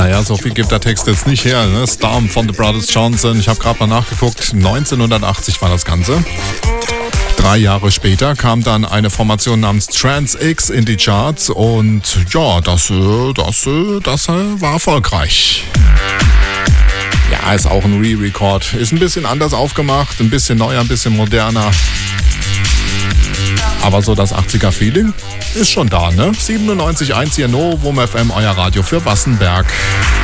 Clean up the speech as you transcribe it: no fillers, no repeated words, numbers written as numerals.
Naja, so viel gibt der Text jetzt nicht her, ne? Storm von The Brothers Johnson. Ich habe gerade mal nachgeguckt, 1980 war das Ganze. 3 Jahre später kam dann eine Formation namens Trans X in die Charts und ja, das war erfolgreich. Ja, ist auch ein Re-Record. Ist ein bisschen anders aufgemacht, ein bisschen neuer, ein bisschen moderner. Aber so das 80er-Feeling ist schon da, ne? 97.1 hier Novum FM, euer Radio für Wassenberg.